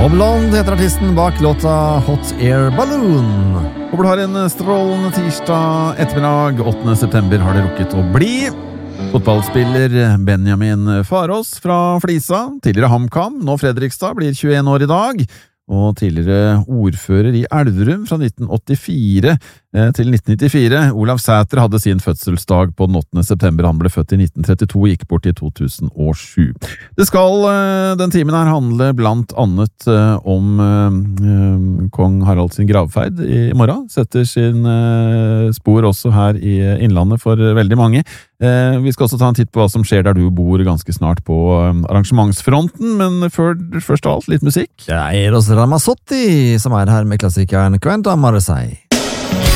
Blond heter artisten bak låta Hot Air Balloon. Håper du har en strålende tirsdag ettermiddag. 8. september har det rukket å bli. Fotballspiller Benjamin Farås fra Flisa, tidligere HamKam, nå Fredrikstad, blir 21 år i dag. Og tidligere ordfører i Elverum fra 1984 til 1994. Olav Sæter hadde sin fødselsdag på den 8. september. Han ble født i 1932 og gikk bort i 2007. Det skal den timen her handle blant annet om kong Harald sin gravferd i morgen. Setter sin spor også her i Innlandet for veldig mange. Vi skal også ta en titt på hva som skjer der du bor ganske snart på arrangementsfronten, men først av alt litt musikk. Det er Eros Ramazzotti som er her med klassikeren Quantum Marseille.